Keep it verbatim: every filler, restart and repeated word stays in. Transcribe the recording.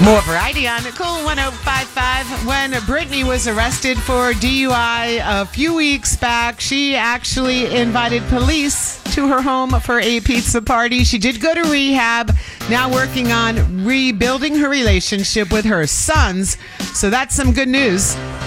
More variety on Cool one oh five five. When Brittany was arrested for D U I a few weeks back, she actually invited police to her home for a pizza party. She did go to rehab, now working on rebuilding her relationship with her sons. So that's some good news.